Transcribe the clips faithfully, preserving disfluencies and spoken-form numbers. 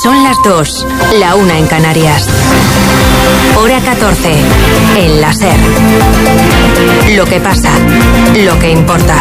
Son las dos, la una en Canarias. Hora catorce, en la SER. Lo que pasa, lo que importa.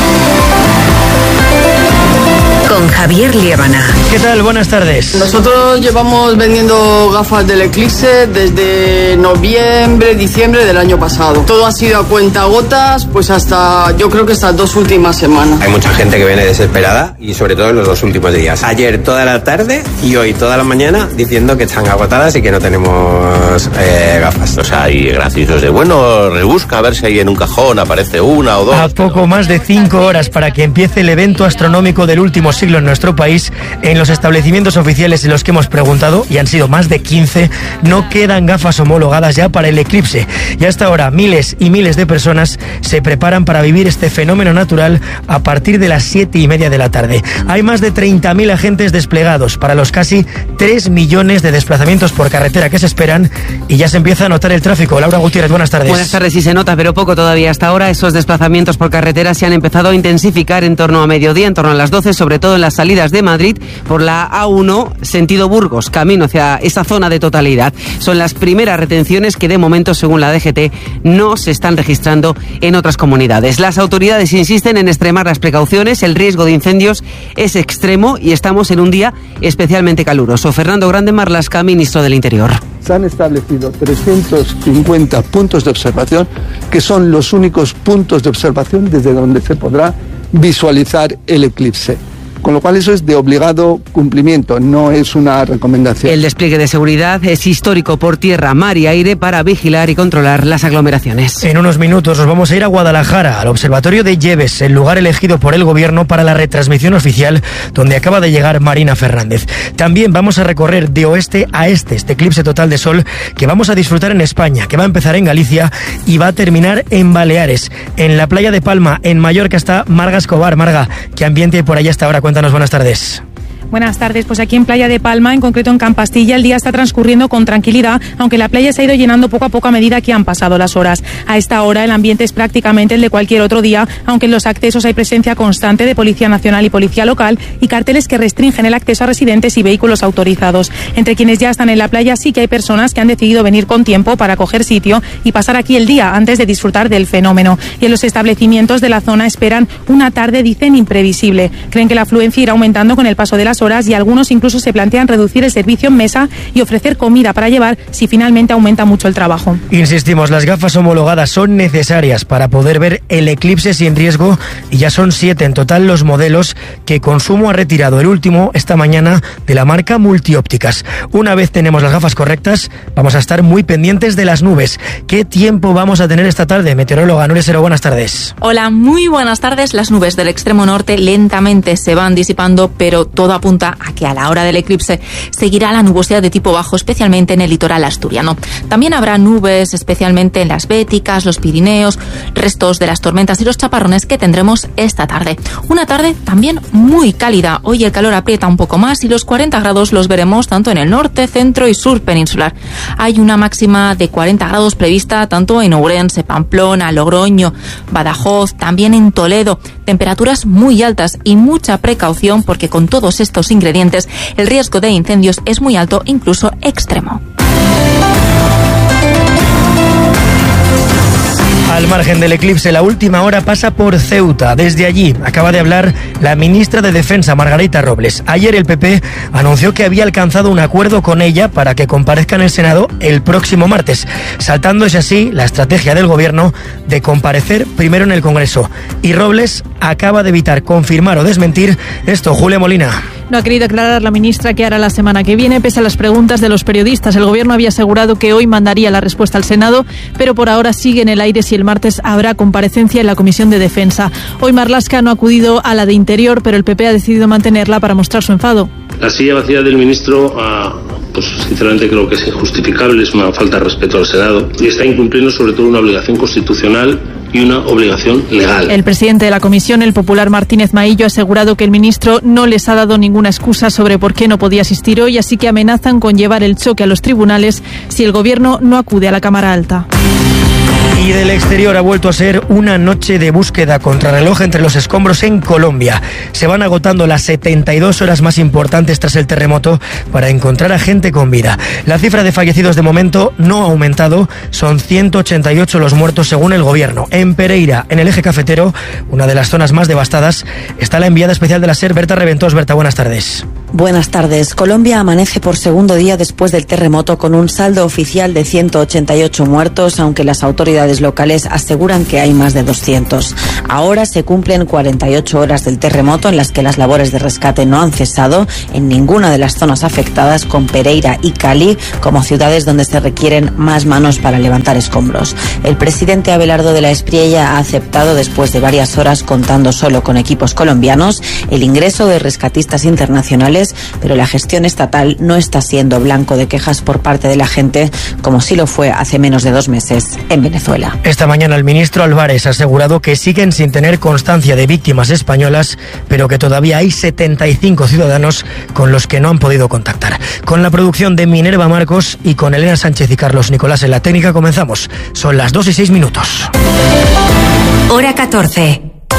Con Javier Liébana. ¿Qué tal? Buenas tardes. Nosotros llevamos vendiendo gafas del Eclipse desde noviembre, diciembre del año pasado. Todo ha sido a cuentagotas, pues hasta, yo creo que estas dos últimas semanas. Hay mucha gente que viene desesperada y sobre todo en los dos últimos días. Ayer toda la tarde y hoy toda la mañana diciendo que están agotadas y que no tenemos eh, gafas. O sea, hay graciosos de, bueno, rebusca a ver si ahí en un cajón aparece una o dos. A poco pero... más de cinco horas para que empiece el evento astronómico del último siglo en nuestro país, en los establecimientos oficiales en los que hemos preguntado, y han sido más de quince, no quedan gafas homologadas ya para el eclipse. Y hasta ahora miles y miles de personas se preparan para vivir este fenómeno natural a partir de las siete y media de la tarde. Hay más de treinta mil agentes desplegados para los casi tres millones de desplazamientos por carretera que se esperan, y ya se empieza a notar el tráfico. Laura Gutiérrez, buenas tardes. Buenas tardes, sí se nota, pero poco todavía. Hasta ahora esos desplazamientos por carretera se han empezado a intensificar en torno a mediodía, en torno a las doce, sobre todo en las salidas de Madrid por la A uno, sentido Burgos, camino hacia esa zona de totalidad. Son las primeras retenciones que de momento, según la D G T, no se están registrando en otras comunidades. Las autoridades insisten en extremar las precauciones, el riesgo de incendios es extremo y estamos en un día especialmente caluroso. Fernando Grande Marlaska, ministro del Interior. Se han establecido trescientos cincuenta puntos de observación, que son los únicos puntos de observación desde donde se podrá visualizar el eclipse. Con lo cual eso es de obligado cumplimiento, no es una recomendación. El despliegue de seguridad es histórico por tierra, mar y aire para vigilar y controlar las aglomeraciones. En unos minutos nos vamos a ir a Guadalajara, al Observatorio de Lleves, el lugar elegido por el Gobierno para la retransmisión oficial, donde acaba de llegar Marina Fernández. También vamos a recorrer de oeste a este este eclipse total de sol que vamos a disfrutar en España, que va a empezar en Galicia y va a terminar en Baleares. En la playa de Palma, en Mallorca, está Marga Escobar. Marga, ¿qué ambiente hay por allá hasta ahora? Cuéntanos, buenas tardes. Buenas tardes, pues aquí en Playa de Palma, en concreto en Campastilla, el día está transcurriendo con tranquilidad, aunque la playa se ha ido llenando poco a poco a medida que han pasado las horas. A esta hora el ambiente es prácticamente el de cualquier otro día, aunque en los accesos hay presencia constante de Policía Nacional y Policía Local y carteles que restringen el acceso a residentes y vehículos autorizados. Entre quienes ya están en la playa sí que hay personas que han decidido venir con tiempo para coger sitio y pasar aquí el día antes de disfrutar del fenómeno. Y en los establecimientos de la zona esperan una tarde, dicen, imprevisible. Creen que la afluencia irá aumentando con el paso de las horas y algunos incluso se plantean reducir el servicio en mesa y ofrecer comida para llevar si finalmente aumenta mucho el trabajo. Insistimos, las gafas homologadas son necesarias para poder ver el eclipse sin riesgo y ya son siete en total los modelos que Consumo ha retirado. El último esta mañana de la marca Multiópticas. Una vez tenemos las gafas correctas, vamos a estar muy pendientes de las nubes. ¿Qué tiempo vamos a tener esta tarde? Meteoróloga Nuria Sero, buenas tardes. Hola, muy buenas tardes. Las nubes del extremo norte lentamente se van disipando, pero todo apunta a que a la hora del eclipse seguirá la nubosidad de tipo bajo, especialmente en el litoral asturiano. También habrá nubes, especialmente en las Béticas, los Pirineos, restos de las tormentas y los chaparrones que tendremos esta tarde. Una tarde también muy cálida. Hoy el calor aprieta un poco más y los cuarenta grados los veremos tanto en el norte, centro y sur peninsular. Hay una máxima de cuarenta grados prevista tanto en Ourense, Pamplona, Logroño, Badajoz, también en Toledo. Temperaturas muy altas y mucha precaución porque con todos estos ingredientes el riesgo de incendios es muy alto, incluso extremo. Al margen del eclipse, la última hora pasa por Ceuta. Desde allí acaba de hablar la ministra de Defensa, Margarita Robles. Ayer el P P anunció que había alcanzado un acuerdo con ella para que comparezca en el Senado el próximo martes, saltándose así la estrategia del Gobierno de comparecer primero en el Congreso. Y Robles acaba de evitar confirmar o desmentir esto. Julia Molina. No ha querido aclarar la ministra qué hará la semana que viene, pese a las preguntas de los periodistas. El Gobierno había asegurado que hoy mandaría la respuesta al Senado, pero por ahora sigue en el aire si el martes habrá comparecencia en la Comisión de Defensa. Hoy Marlaska no ha acudido a la de Interior, pero el P P ha decidido mantenerla para mostrar su enfado. La silla vacía del ministro, pues sinceramente creo que es injustificable, es una falta de respeto al Senado y está incumpliendo sobre todo una obligación constitucional y una obligación legal. El presidente de la comisión, el popular Martínez Maillo, ha asegurado que el ministro no les ha dado ninguna excusa sobre por qué no podía asistir hoy, así que amenazan con llevar el choque a los tribunales si el Gobierno no acude a la Cámara Alta. Y del exterior ha vuelto a ser una noche de búsqueda contrarreloj entre los escombros en Colombia. Se van agotando las setenta y dos horas más importantes tras el terremoto para encontrar a gente con vida. La cifra de fallecidos de momento no ha aumentado, son ciento ochenta y ocho los muertos según el gobierno. En Pereira, en el eje cafetero, una de las zonas más devastadas, está la enviada especial de la SER, Berta Reventós. Berta, buenas tardes. Buenas tardes. Colombia amanece por segundo día después del terremoto con un saldo oficial de ciento ochenta y ocho muertos, aunque las autoridades locales aseguran que hay más de doscientos. Ahora se cumplen cuarenta y ocho horas del terremoto en las que las labores de rescate no han cesado en ninguna de las zonas afectadas, con Pereira y Cali como ciudades donde se requieren más manos para levantar escombros. El presidente Abelardo de la Espriella ha aceptado, después de varias horas contando solo con equipos colombianos, el ingreso de rescatistas internacionales, pero la gestión estatal no está siendo blanco de quejas por parte de la gente, como sí lo fue hace menos de dos meses en Venezuela. Esta mañana el ministro Álvarez ha asegurado que siguen sin tener constancia de víctimas españolas, pero que todavía hay setenta y cinco ciudadanos con los que no han podido contactar. Con la producción de Minerva Marcos y con Elena Sánchez y Carlos Nicolás en la técnica comenzamos. Son las dos y seis minutos. Hora catorce.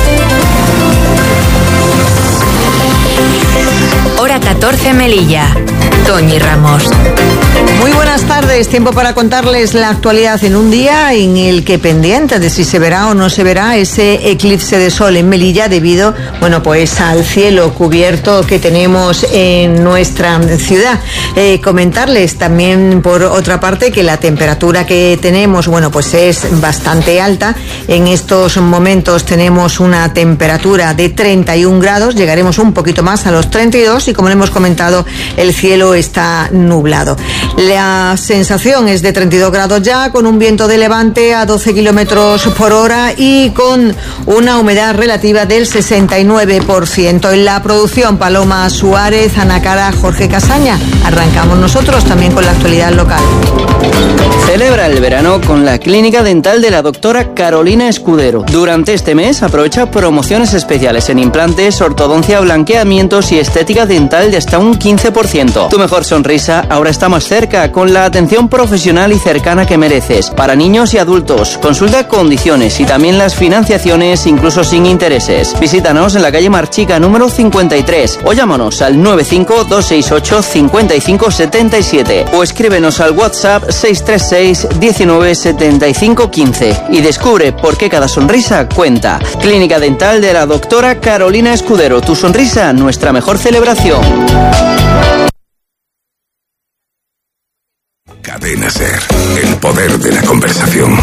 Hora catorce Melilla. Toñi Ramos. Muy buenas tardes, tiempo para contarles la actualidad en un día en el que pendiente de si se verá o no se verá ese eclipse de sol en Melilla debido, bueno, pues al cielo cubierto que tenemos en nuestra ciudad. Eh, comentarles también, por otra parte, que la temperatura que tenemos, bueno, pues es bastante alta. En estos momentos tenemos una temperatura de treinta y un grados, llegaremos un poquito más a los treinta y dos y, como le hemos comentado, el cielo está nublado. La sensación es de treinta y dos grados ya, con un viento de levante a doce kilómetros por hora y con una humedad relativa del sesenta y nueve por ciento. En la producción, Paloma Suárez, Ana Cara, Jorge Casaña. Arrancamos nosotros también con la actualidad local. Celebra el verano con la clínica dental de la doctora Carolina Escudero. Durante este mes aprovecha promociones especiales en implantes, ortodoncia, blanqueamientos y estética dental de hasta un quince por ciento. Tu mejor sonrisa ahora está más cerca, con la atención profesional y cercana que mereces. Para niños y adultos, consulta condiciones y también las financiaciones, incluso sin intereses. Visítanos en la calle Marchica número cincuenta y tres o llámanos al nueve cinco dos seis ocho cinco cinco siete siete o escríbenos al WhatsApp seis tres seis diecinueve setenta y cinco quince y descubre por qué cada sonrisa cuenta. Clínica Dental de la doctora Carolina Escudero. Tu sonrisa, nuestra mejor celebración. Cadena SER, el poder de la conversación.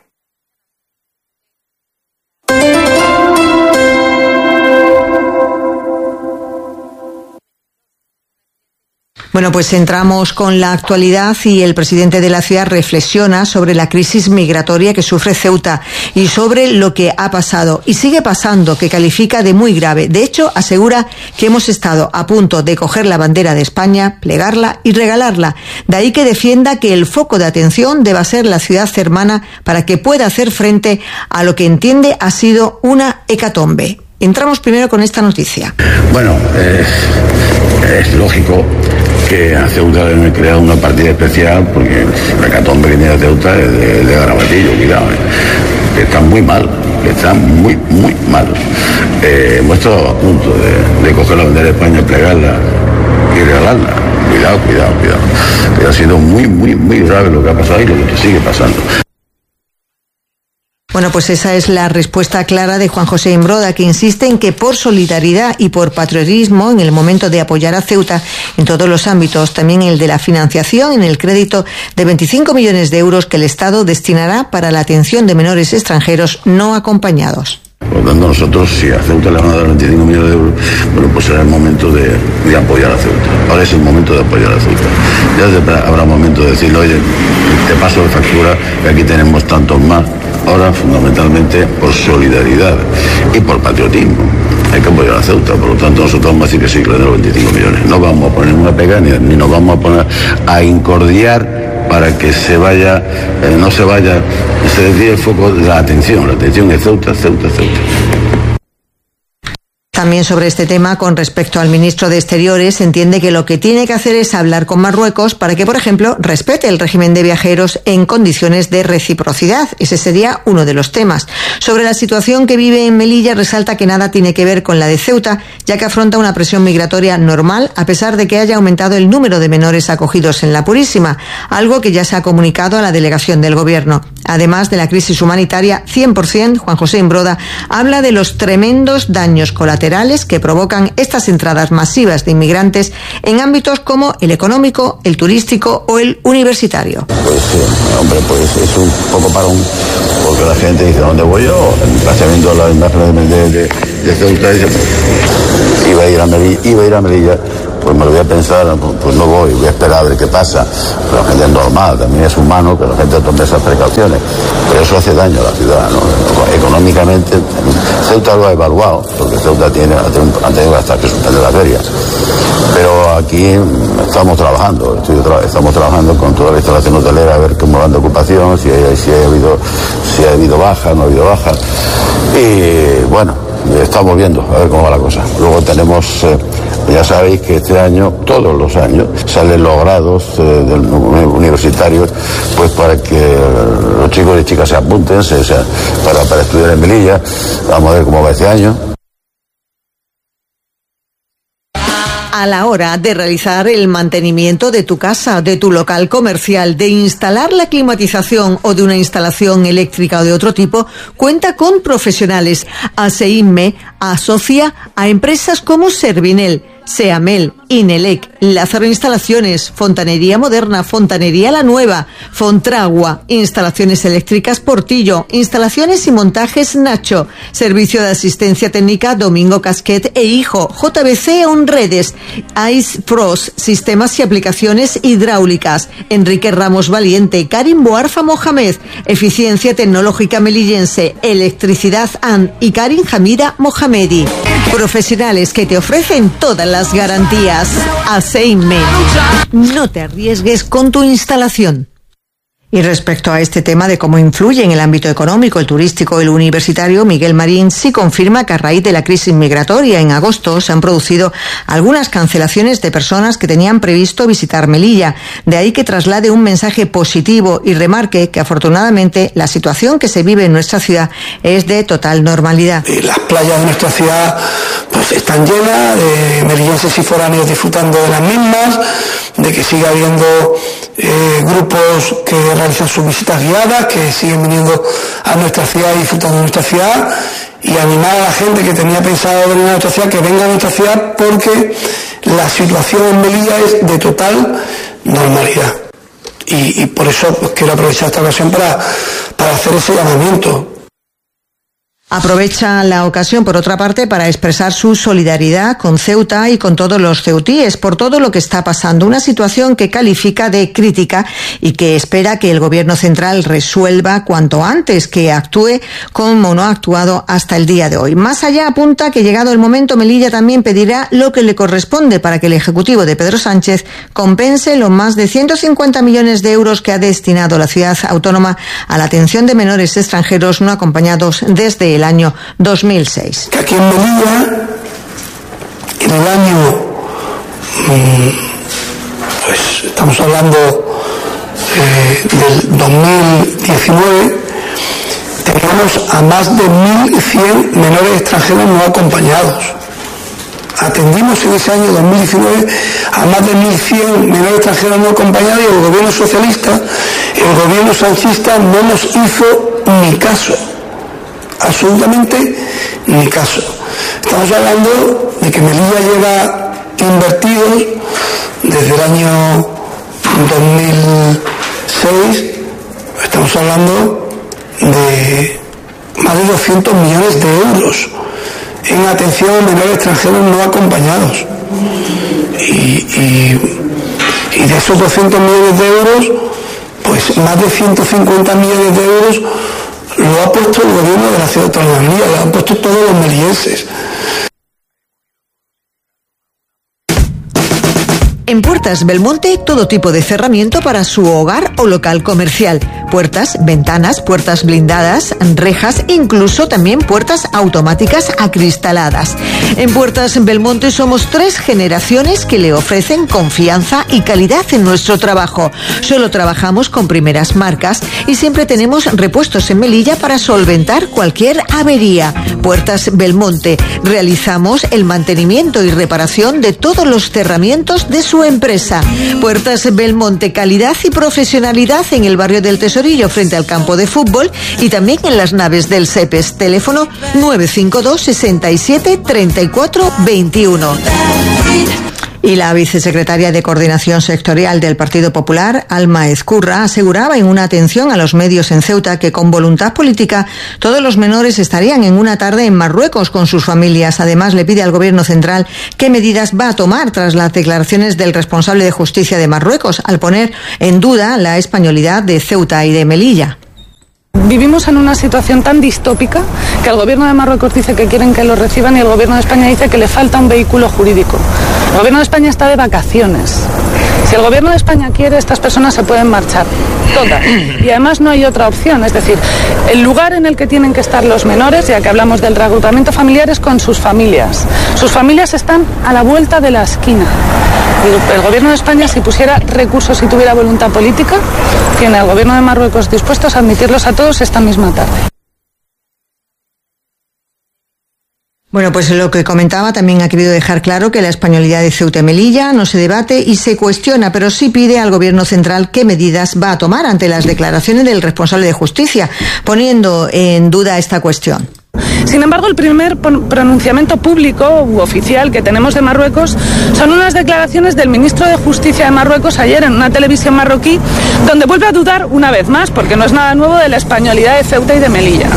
Bueno, pues entramos con la actualidad y el presidente de la ciudad reflexiona sobre la crisis migratoria que sufre Ceuta y sobre lo que ha pasado y sigue pasando, que califica de muy grave. De hecho, asegura que hemos estado a punto de coger la bandera de España, plegarla y regalarla. De ahí que defienda que el foco de atención deba ser la ciudad hermana para que pueda hacer frente a lo que entiende ha sido una hecatombe. Entramos primero con esta noticia. Bueno, eh, es lógico que a Ceuta le han creado una partida especial porque la hecatombe que tiene Ceuta es de, de Garabatillo, cuidado, eh, que están muy mal, que están muy, muy mal. Eh, hemos estado a punto de, de coger la bandera de España, plegarla y regalarla. Cuidado, cuidado, cuidado. Que ha sido muy, muy, muy grave lo que ha pasado y lo que sigue pasando. Bueno, pues esa es la respuesta clara de Juan José Imbroda, que insiste en que por solidaridad y por patriotismo, en el momento de apoyar a Ceuta en todos los ámbitos, también el de la financiación, en el crédito de veinticinco millones de euros que el Estado destinará para la atención de menores extranjeros no acompañados. Por lo tanto, nosotros, si a Ceuta le van a dar veinticinco millones de euros, bueno, pues será el momento de, de apoyar a Ceuta. Ahora es el momento de apoyar a Ceuta. Ya habrá momento de decirle, oye, te paso de factura, que aquí tenemos tantos más. Ahora, fundamentalmente, por solidaridad y por patriotismo. Hay que apoyar a Ceuta, por lo tanto, nosotros vamos a decir que sí, que le den los veinticinco millones. No vamos a poner una pega ni, ni nos vamos a poner a incordiar para que se vaya, eh, no se vaya, se desvíe el foco de la atención. La atención es Ceuta, Ceuta, Ceuta. También sobre este tema, con respecto al ministro de Exteriores, entiende que lo que tiene que hacer es hablar con Marruecos para que, por ejemplo, respete el régimen de viajeros en condiciones de reciprocidad. Ese sería uno de los temas. Sobre la situación que vive en Melilla, resalta que nada tiene que ver con la de Ceuta, ya que afronta una presión migratoria normal, a pesar de que haya aumentado el número de menores acogidos en la Purísima, algo que ya se ha comunicado a la delegación del Gobierno. Además de la crisis humanitaria, cien por ciento, Juan José Imbroda habla de los tremendos daños colaterales que provocan estas entradas masivas de inmigrantes en ámbitos como el económico, el turístico o el universitario. Pues sí, hombre, pues es un poco parón, porque la gente dice, ¿dónde voy yo? Está viendo las imágenes de, de, de Ceuta y dice, pues, iba a ir a Melilla, iba a ir a Melilla. Pues me lo voy a pensar, pues no voy, voy a esperar a ver qué pasa. Pero la gente es normal, también es humano que la gente tome esas precauciones. Pero eso hace daño a la ciudad, ¿no? Económicamente, Ceuta lo ha evaluado, porque Ceuta tiene, ha tenido hasta que suspender las ferias. Pero aquí estamos trabajando, estoy tra- estamos trabajando con toda la instalación hotelera a ver cómo van de ocupación, si, hay, si, ha habido, si ha habido baja, no ha habido baja. Y bueno, estamos viendo a ver cómo va la cosa. Luego tenemos, eh, ya sabéis que este año, todos los años, salen los grados eh, del, universitarios, pues para que los chicos y chicas se apunten se, se, para, para estudiar en Melilla. Vamos a ver cómo va este año. A la hora de realizar el mantenimiento de tu casa, de tu local comercial, de instalar la climatización o de una instalación eléctrica o de otro tipo, cuenta con profesionales. ASEINME asocia a empresas como Servinel, Seamel, Inelec, Lázaro Instalaciones, Fontanería Moderna, Fontanería La Nueva, Fontragua, Instalaciones Eléctricas Portillo, Instalaciones y Montajes Nacho, Servicio de Asistencia Técnica Domingo Casquet e Hijo, J B C Onredes, Ice Frost, Sistemas y Aplicaciones Hidráulicas, Enrique Ramos Valiente, Karim Boarfa Mohamed, Eficiencia Tecnológica Melillense, Electricidad A N y Karim Hamida Mohamedi. Profesionales que te ofrecen todas las garantías. ASEINME. No te arriesgues con tu instalación. Y respecto a este tema de cómo influye en el ámbito económico, el turístico y el universitario, Miguel Marín sí confirma que a raíz de la crisis migratoria en agosto se han producido algunas cancelaciones de personas que tenían previsto visitar Melilla. De ahí que traslade un mensaje positivo y remarque que afortunadamente la situación que se vive en nuestra ciudad es de total normalidad. Las playas de nuestra ciudad pues están llenas de melillenses y foráneos disfrutando de las mismas, de que sigue habiendo eh, grupos que realizan sus visitas guiadas, que siguen viniendo a nuestra ciudad y disfrutando de nuestra ciudad, y animar a la gente que tenía pensado venir a nuestra ciudad que venga a nuestra ciudad, porque la situación en Melilla es de total normalidad. Y, y por eso pues, quiero aprovechar esta ocasión para, para hacer ese llamamiento. Aprovecha la ocasión, por otra parte, para expresar su solidaridad con Ceuta y con todos los ceutíes por todo lo que está pasando. Una situación que califica de crítica y que espera que el Gobierno central resuelva cuanto antes, que actúe como no ha actuado hasta el día de hoy. Más allá, apunta que llegado el momento, Melilla también pedirá lo que le corresponde para que el Ejecutivo de Pedro Sánchez compense los más de ciento cincuenta millones de euros que ha destinado la ciudad autónoma a la atención de menores extranjeros no acompañados desde el año dos mil seis. Que aquí en Melilla, en el año, pues estamos hablando eh, del dos mil diecinueve, teníamos a más de mil cien menores extranjeros no acompañados. Atendimos en ese año dos mil diecinueve a más de mil cien menores extranjeros no acompañados, y el gobierno socialista, el gobierno sanchista no nos hizo ni caso. Absolutamente ni caso. Estamos hablando de que Melilla lleva invertidos desde el año dos mil seis, estamos hablando de más de doscientos millones de euros en atención a menores extranjeros no acompañados. Y, y, y de esos doscientos millones de euros, pues más de ciento cincuenta millones de euros lo ha puesto el gobierno de la ciudad autónoma de Melilla, lo han puesto todos los melillenses. En Puertas Belmonte, todo tipo de cerramiento para su hogar o local comercial. puertas, ventanas, puertas blindadas, rejas, incluso también puertas automáticas acristaladas. En Puertas Belmonte somos tres generaciones que le ofrecen confianza y calidad en nuestro trabajo. Solo trabajamos con primeras marcas y siempre tenemos repuestos en Melilla para solventar cualquier avería. Puertas Belmonte. Realizamos el mantenimiento y reparación de todos los cerramientos de su empresa. Puertas Belmonte, calidad y profesionalidad en el barrio del Tesorillo frente al campo de fútbol y también en las naves del SEPES. Teléfono nueve cinco dos, sesenta y siete, treinta y cuatro, veintiuno. Y la vicesecretaria de Coordinación Sectorial del Partido Popular, Alma Ezcurra, aseguraba en una atención a los medios en Ceuta que con voluntad política todos los menores estarían en una tarde en Marruecos con sus familias. Además, le pide al Gobierno central qué medidas va a tomar tras las declaraciones del responsable de justicia de Marruecos, al poner en duda la españolidad de Ceuta y de Melilla. Vivimos en una situación tan distópica que el gobierno de Marruecos dice que quieren que los reciban y el gobierno de España dice que le falta un vehículo jurídico. El gobierno de España está de vacaciones. Si el gobierno de España quiere, estas personas se pueden marchar, todas. Y además no hay otra opción, es decir, el lugar en el que tienen que estar los menores, ya que hablamos del reagrupamiento familiar, es con sus familias. Sus familias están a la vuelta de la esquina. Y el gobierno de España, si pusiera recursos y tuviera voluntad política, tiene al gobierno de Marruecos dispuestos a admitirlos a todos esta misma tarde. Bueno, pues lo que comentaba también ha querido dejar claro que la españolidad de Ceuta y Melilla no se debate y se cuestiona, pero sí pide al Gobierno central qué medidas va a tomar ante las declaraciones del responsable de justicia, poniendo en duda esta cuestión. Sin embargo, el primer pronunciamiento público u oficial que tenemos de Marruecos son unas declaraciones del ministro de Justicia de Marruecos ayer en una televisión marroquí, donde vuelve a dudar una vez más, porque no es nada nuevo, de la españolidad de Ceuta y de Melilla.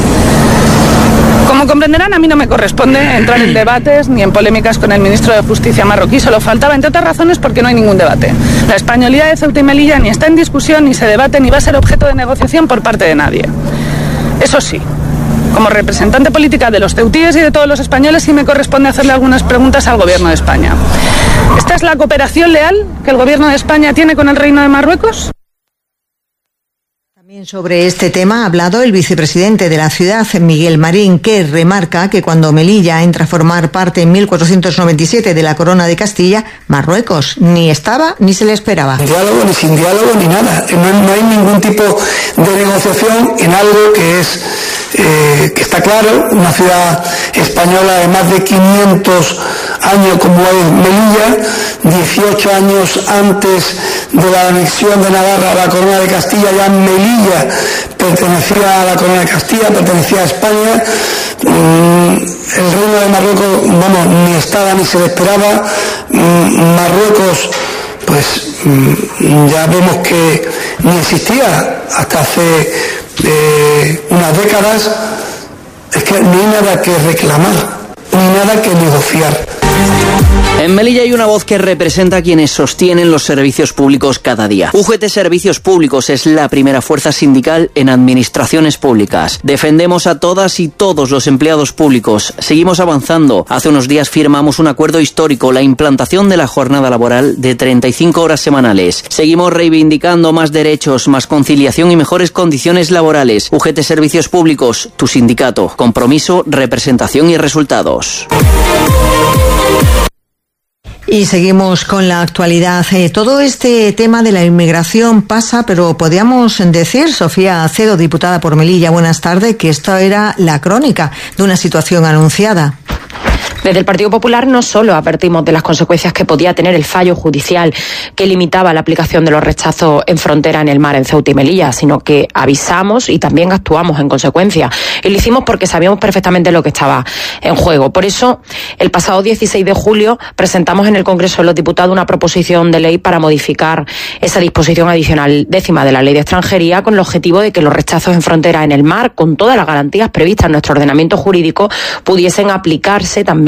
Como comprenderán, a mí no me corresponde entrar en debates ni en polémicas con el ministro de Justicia marroquí, solo faltaba, entre otras razones, porque no hay ningún debate. La españolidad de Ceuta y Melilla ni está en discusión, ni se debate, ni va a ser objeto de negociación por parte de nadie. Eso sí, como representante política de los ceutíes y de todos los españoles, sí me corresponde hacerle algunas preguntas al Gobierno de España. ¿Esta es la cooperación leal que el Gobierno de España tiene con el Reino de Marruecos? También sobre este tema ha hablado el vicepresidente de la ciudad, Miguel Marín, que remarca que cuando Melilla entra a formar parte en mil cuatrocientos noventa y siete de la Corona de Castilla, Marruecos ni estaba ni se le esperaba. Sin diálogo, ni sin diálogo, ni nada. No, no hay ningún tipo de negociación en algo que es eh, que está claro, una ciudad española de más de quinientos años como es Melilla, dieciocho años antes de la anexión de Navarra a la Corona de Castilla, ya Melilla pertenecía a la Corona de Castilla, pertenecía a España. El Reino de Marruecos, vamos, ni estaba ni se le esperaba. Marruecos, pues ya vemos que ni existía hasta hace eh, unas décadas. Es que no hay nada que reclamar, ni nada que negociar. En Melilla hay una voz que representa a quienes sostienen los servicios públicos cada día. U G T Servicios Públicos es la primera fuerza sindical en administraciones públicas. Defendemos a todas y todos los empleados públicos. Seguimos avanzando. Hace unos días firmamos un acuerdo histórico, la implantación de la jornada laboral de treinta y cinco horas semanales. Seguimos reivindicando más derechos, más conciliación y mejores condiciones laborales. U G T Servicios Públicos, tu sindicato. Compromiso, representación y resultados. Y seguimos con la actualidad. Eh, todo este tema de la inmigración pasa, pero podríamos decir, Sofía Acedo, diputada por Melilla, buenas tardes, que esta era la crónica de una situación anunciada. Desde el Partido Popular no solo advertimos de las consecuencias que podía tener el fallo judicial que limitaba la aplicación de los rechazos en frontera en el mar en Ceuta y Melilla, sino que avisamos y también actuamos en consecuencia. Y lo hicimos porque sabíamos perfectamente lo que estaba en juego. Por eso, el pasado dieciséis de julio presentamos en el Congreso de los Diputados una proposición de ley para modificar esa disposición adicional décima de la Ley de Extranjería con el objetivo de que los rechazos en frontera en el mar, con todas las garantías previstas en nuestro ordenamiento jurídico, pudiesen aplicarse también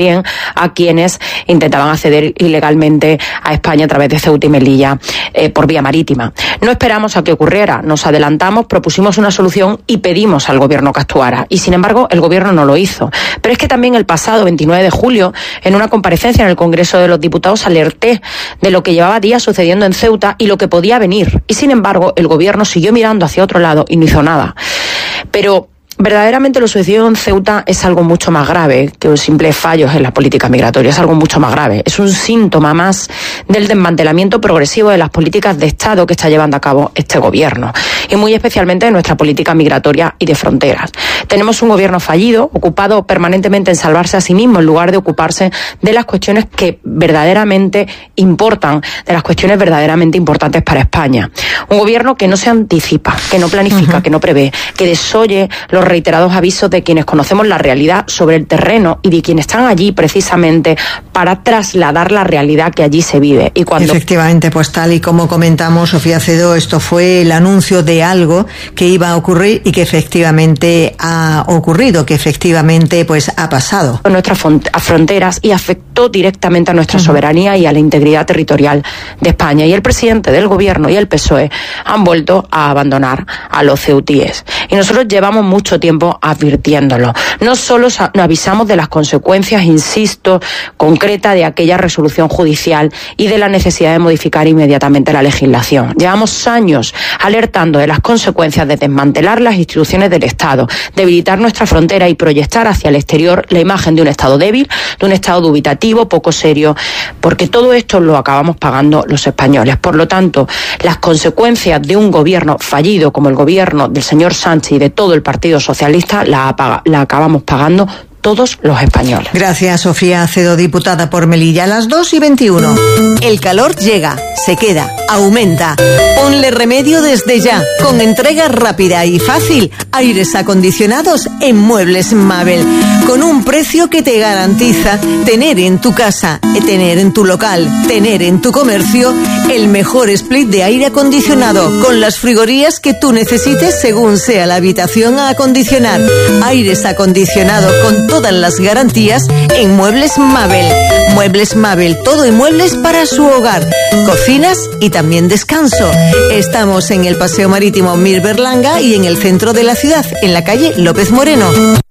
también a quienes intentaban acceder ilegalmente a España a través de Ceuta y Melilla eh, por vía marítima. No esperamos a que ocurriera, nos adelantamos, propusimos una solución y pedimos al gobierno que actuara. Y sin embargo, el gobierno no lo hizo. Pero es que también el pasado veintinueve de julio, en una comparecencia en el Congreso de los Diputados, alerté de lo que llevaba días sucediendo en Ceuta y lo que podía venir. Y sin embargo, el gobierno siguió mirando hacia otro lado y no hizo nada. Pero verdaderamente lo sucedido en Ceuta es algo mucho más grave que los simples fallos en la política migratoria, es algo mucho más grave. Es un síntoma más del desmantelamiento progresivo de las políticas de Estado que está llevando a cabo este gobierno, y muy especialmente de nuestra política migratoria y de fronteras. Tenemos un gobierno fallido, ocupado permanentemente en salvarse a sí mismo en lugar de ocuparse de las cuestiones que verdaderamente importan, de las cuestiones verdaderamente importantes para España. Un gobierno que no se anticipa, que no planifica, uh-huh. que no prevé, que desoye los reiterados avisos de quienes conocemos la realidad sobre el terreno y de quienes están allí precisamente para trasladar la realidad que allí se vive. Y cuando... Efectivamente, pues tal y como comentamos, Sofía Acedo, esto fue el anuncio de algo que iba a ocurrir y que efectivamente ha ocurrido, que efectivamente pues ha pasado. Nuestras fronteras y afectó directamente a nuestra uh-huh. soberanía y a la integridad territorial de España. Y el presidente del gobierno y el P S O E han vuelto a abandonar a los ceutíes. Y nosotros llevamos mucho tiempo advirtiéndolo. No solo nos avisamos de las consecuencias, insisto, concretas de aquella resolución judicial y de la necesidad de modificar inmediatamente la legislación. Llevamos años alertando de las consecuencias de desmantelar las instituciones del Estado, debilitar nuestra frontera y proyectar hacia el exterior la imagen de un Estado débil, de un Estado dubitativo, poco serio, porque todo esto lo acabamos pagando los españoles. Por lo tanto, las consecuencias de un gobierno fallido como el gobierno del señor Sánchez y de todo el Partido Socialista la, la acabamos pagando todos los españoles. Gracias, Sofía Acedo, diputada por Melilla. A las dos y veintiuno. El calor llega, se queda, aumenta. Ponle remedio desde ya, con entrega rápida y fácil. Aires acondicionados en Muebles Mabel, con un precio que te garantiza tener en tu casa, tener en tu local, tener en tu comercio el mejor split de aire acondicionado, con las frigorías que tú necesites según sea la habitación a acondicionar. Aires acondicionados con todas las garantías en Muebles Mabel. Muebles Mabel, todo en muebles para su hogar, cocinas y también descanso. Estamos en el Paseo Marítimo Mir Berlanga y en el centro de la ciudad, en la calle López Moreno.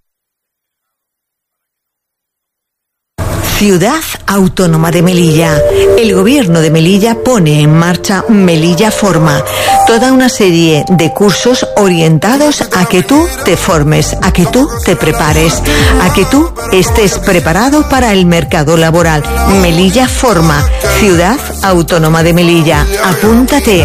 Ciudad Autónoma de Melilla. El gobierno de Melilla pone en marcha Melilla Forma, toda una serie de cursos orientados a que tú te formes, a que tú te prepares, a que tú estés preparado para el mercado laboral. Melilla Forma, Ciudad Autónoma de Melilla. Apúntate.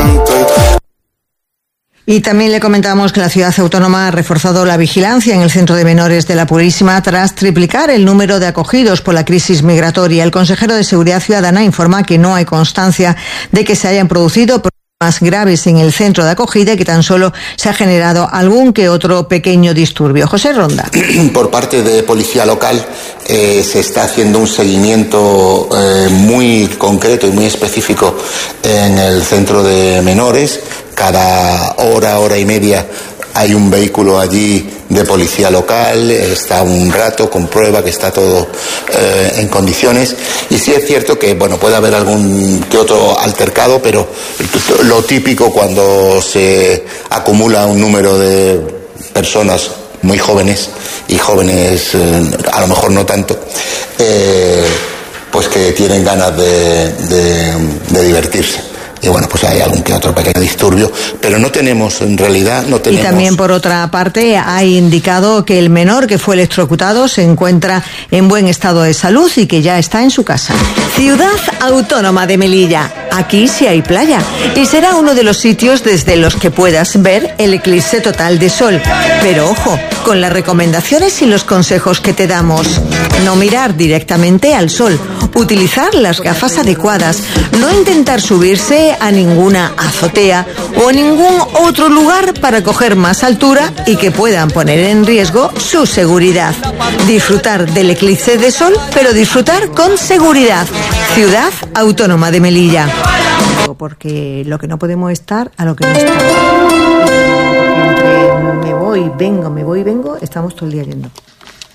Y también le comentamos que la ciudad autónoma ha reforzado la vigilancia en el centro de menores de la Purísima tras triplicar el número de acogidos por la crisis migratoria. El consejero de Seguridad Ciudadana informa que no hay constancia de que se hayan producido problemas graves en el centro de acogida y que tan solo se ha generado algún que otro pequeño disturbio. José Ronda. Por parte de Policía Local eh, se está haciendo un seguimiento eh, muy concreto y muy específico en el centro de menores. Cada hora, hora y media hay un vehículo allí de policía local, está un rato, comprueba que está todo eh, en condiciones. Y sí es cierto que bueno, puede haber algún que otro altercado, pero lo típico cuando se acumula un número de personas muy jóvenes y jóvenes eh, a lo mejor no tanto, eh, pues que tienen ganas de, de, de divertirse. Y bueno, pues hay algún que otro pequeño disturbio, pero no tenemos, en realidad, no tenemos... Y también, por otra parte, ha indicado que el menor que fue electrocutado se encuentra en buen estado de salud y que ya está en su casa. Ciudad Autónoma de Melilla. Aquí sí hay playa y será uno de los sitios desde los que puedas ver el eclipse total de sol. Pero ojo, con las recomendaciones y los consejos que te damos. No mirar directamente al sol, utilizar las gafas adecuadas, no intentar subirse a ninguna azotea o a ningún otro lugar para coger más altura y que puedan poner en riesgo su seguridad. Disfrutar del eclipse de sol, pero disfrutar con seguridad. Ciudad Autónoma de Melilla. Porque lo que no podemos estar a lo que no estamos. Porque entre me voy, vengo, me voy, vengo, estamos todo el día yendo.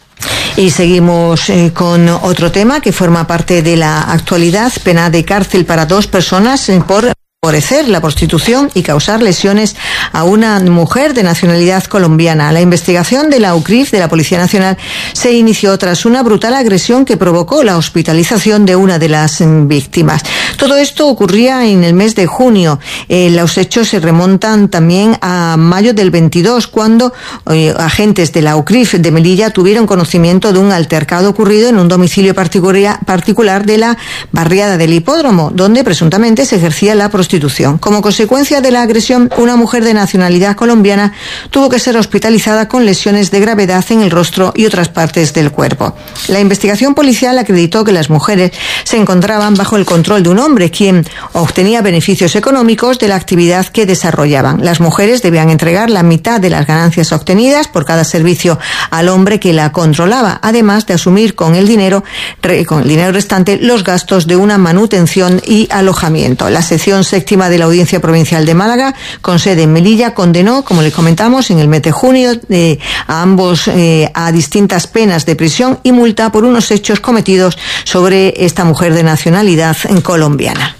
Y seguimos eh, con otro tema que forma parte de la actualidad. Pena de cárcel para dos personas eh, por favorecer la prostitución y causar lesiones a una mujer de nacionalidad colombiana. La investigación de la U C R I F, de la Policía Nacional, se inició tras una brutal agresión que provocó la hospitalización de una de las víctimas. Todo esto ocurría en el mes de junio. Eh, los hechos se remontan también a mayo del veintidós, cuando eh, agentes de la U C R I F de Melilla tuvieron conocimiento de un altercado ocurrido en un domicilio particular, particular de la barriada del Hipódromo, donde presuntamente se ejercía la prostitución. Como consecuencia de la agresión, una mujer de nacionalidad colombiana tuvo que ser hospitalizada con lesiones de gravedad en el rostro y otras partes del cuerpo. La investigación policial acreditó que las mujeres se encontraban bajo el control de un hombre, quien obtenía beneficios económicos de la actividad que desarrollaban. Las mujeres debían entregar la mitad de las ganancias obtenidas por cada servicio al hombre que la controlaba, además de asumir con el dinero, con el dinero restante los gastos de una manutención y alojamiento. La sección séptima de la Audiencia Provincial de Málaga, con sede en Melilla, condenó, como les comentamos, en el mes de junio eh, a ambos eh, a distintas penas de prisión y multa por unos hechos cometidos sobre esta mujer de nacionalidad colombiana.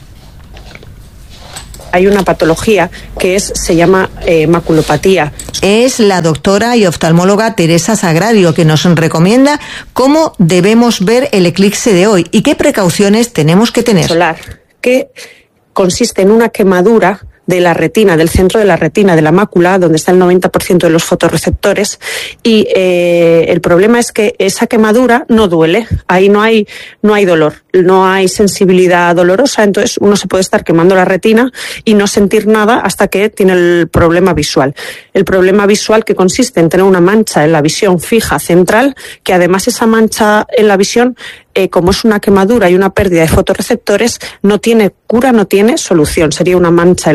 Hay una patología que es, se llama eh, maculopatía. Es la doctora y oftalmóloga Teresa Sagrario, que nos recomienda cómo debemos ver el eclipse de hoy y qué precauciones tenemos que tener. Solar, que consiste en una quemadura de la retina, del centro de la retina, de la mácula, donde está el noventa por ciento de los fotorreceptores, y eh, el problema es que esa quemadura no duele, ahí no hay, no hay dolor, no hay sensibilidad dolorosa, entonces uno se puede estar quemando la retina y no sentir nada hasta que tiene el problema visual. El problema visual que consiste en tener una mancha en la visión fija central, que además esa mancha en la visión, eh, como es una quemadura y una pérdida de fotorreceptores, no tiene cura, no tiene solución, sería una mancha en